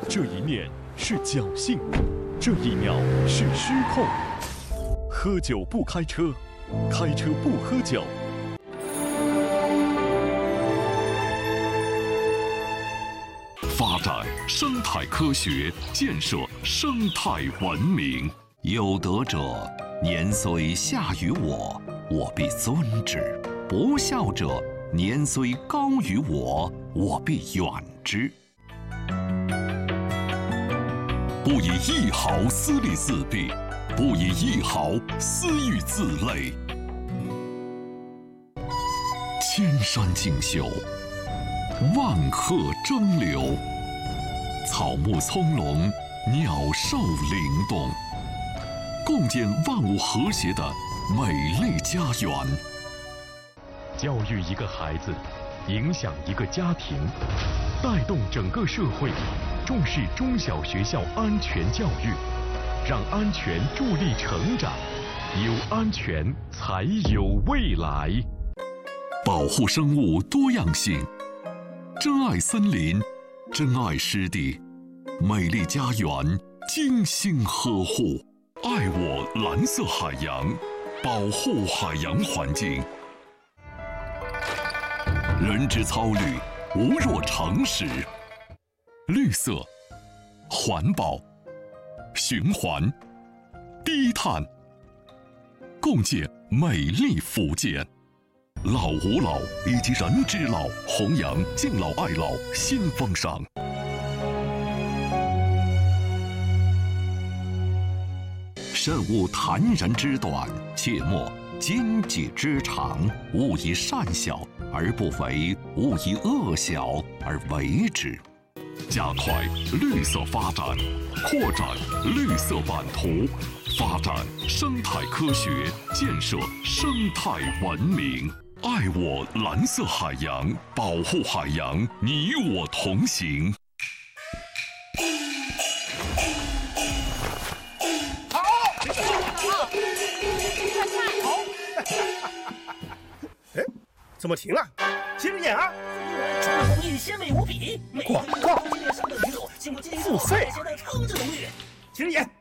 这一念是侥幸，这一秒是失控。喝酒不开车，开车不喝酒。 发展生态科学，建设生态文明。有德者，年虽下于我，我必尊之；不孝者，年虽高于我，我必远之。不以一毫私利自弊，不以一毫私欲自累。千山竞秀，万壑争流，草木葱茏，鸟兽灵动，共建万物和谐的美丽家园。 教育一个孩子，影响一个家庭，带动整个社会，重视中小学校安全教育，让安全助力成长，有安全才有未来。 保护生物多样性，珍爱森林，珍爱湿地，美丽家园精心呵护。爱我蓝色海洋，保护海洋环境。人之操虑，无若诚实。绿色、环保、循环、低碳，共建美丽福建。老吾老以及人之老，弘扬敬老爱老新风尚。慎勿谈人之短，切莫奸己之长。勿以善小而不为，勿以恶小而为之。加快绿色发展，扩展绿色版图，发展生态科学，建设生态文明。爱我蓝色海洋，保护海洋，你我同行。 好，哎，怎么停了？接着演啊！ 传统艺鲜美无比， 广告今年生的鱼肉经过精心付费的超值浓郁。 接着演。